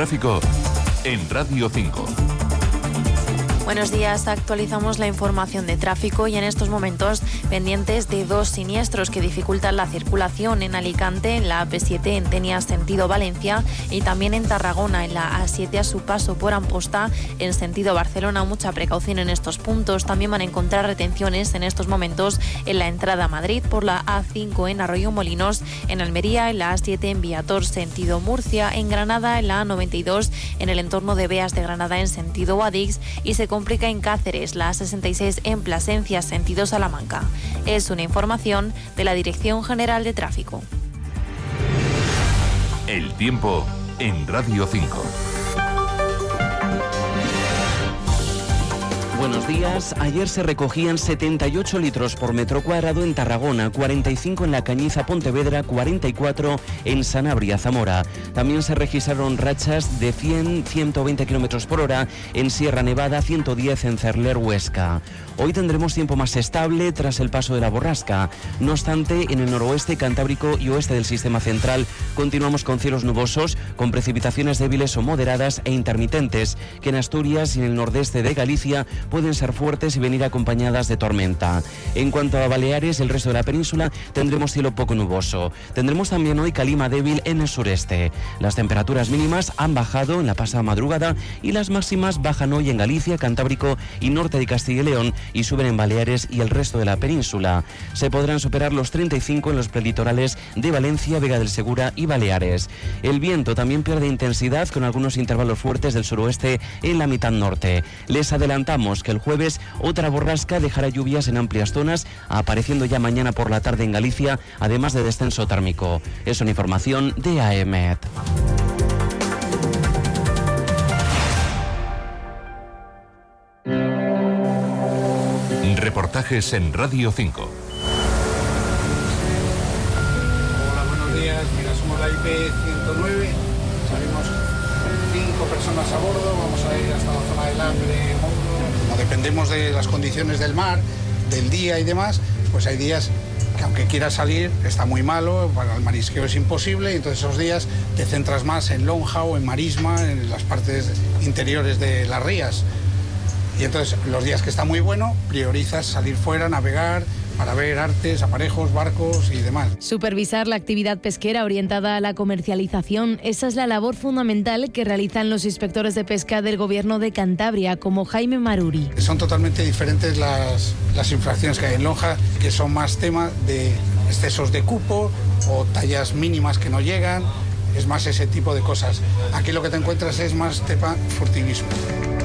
tráfico en Radio 5. Buenos días, actualizamos la información de tráfico y en estos momentos pendientes de 2 siniestros que dificultan la circulación en Alicante, en la AP7 en Denia sentido Valencia y también en Tarragona, en la A7 a su paso por Amposta en sentido Barcelona. Mucha precaución en estos puntos. También van a encontrar retenciones en estos momentos en la entrada a Madrid por la A5 en Arroyo Molinos, en Almería, en la A7 en Viator sentido Murcia, en Granada, en la A92 en el entorno de Beas de Granada en sentido Guadix y se complica en Cáceres, la A66 en Plasencia, sentido Salamanca. Es una información de la Dirección General de Tráfico. El tiempo en Radio 5. Buenos días. Ayer se recogían 78 litros por metro cuadrado en Tarragona, 45 en La Cañiza, Pontevedra, 44 en Sanabria, Zamora. También se registraron rachas de 100-120 kilómetros por hora en Sierra Nevada, 110 en Cerler, Huesca. Hoy tendremos tiempo más estable tras el paso de la borrasca. No obstante, en el noroeste, cantábrico y oeste del sistema central continuamos con cielos nubosos, con precipitaciones débiles o moderadas e intermitentes, que en Asturias y en el nordeste de Galicia pueden ser fuertes y venir acompañadas de tormenta. En cuanto a Baleares y el resto de la península, tendremos cielo poco nuboso. Tendremos también hoy calima débil en el sureste. Las temperaturas mínimas han bajado en la pasada madrugada y las máximas bajan hoy en Galicia, Cantábrico y norte de Castilla y León y suben en Baleares y el resto de la península. Se podrán superar los 35 en los prelitorales de Valencia, Vega del Segura y Baleares. El viento también pierde intensidad con algunos intervalos fuertes del suroeste en la mitad norte. Les adelantamos que el jueves otra borrasca dejará lluvias en amplias zonas, apareciendo ya mañana por la tarde en Galicia, además de descenso térmico. Es una información de AEMET. Reportajes en Radio 5. Hola, buenos días. Mira, somos la IP-109. Salimos 5 personas a bordo. Vamos a ir hasta la zona del Hambre, Mouro. Como dependemos de las condiciones del mar, del día y demás, pues hay días que aunque quieras salir está muy malo, para el marisqueo es imposible, y entonces esos días te centras más en lonja o en marisma, en las partes interiores de las rías. Y entonces los días que está muy bueno, priorizas salir fuera, navegar, para ver artes, aparejos, barcos y demás. Supervisar la actividad pesquera orientada a la comercialización. Esa es la labor fundamental que realizan los inspectores de pesca del Gobierno de Cantabria, como Jaime Maruri. Son totalmente diferentes las infracciones que hay en lonja, que son más tema de excesos de cupo o tallas mínimas que no llegan. Es más ese tipo de cosas. Aquí lo que te encuentras es más tema furtivismo.